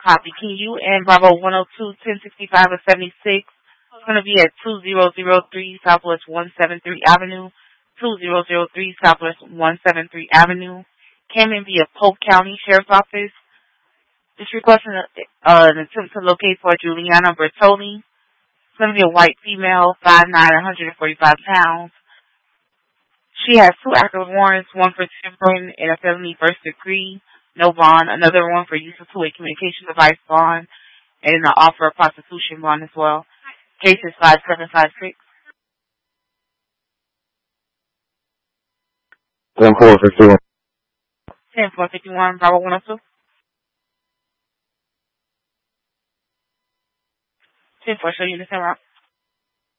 Copy. Can you and Bravo 102, 1065 or 76? It's going to be at 2003 Southwest 173 Avenue, 2003 Southwest 173 Avenue, Camden via Polk County Sheriff's Office. Just requesting an attempt to locate for Juliana Bertoli. It's going to be a white female, 5'9", 145 pounds. She has 2 active warrants, one for tampering and a felony first degree, no bond, another one for use of two-way communication device bond, and an offer of prostitution bond as well. Case is 5756. 10-451. 10-451, Bravo 102. 10-4, show you the same route.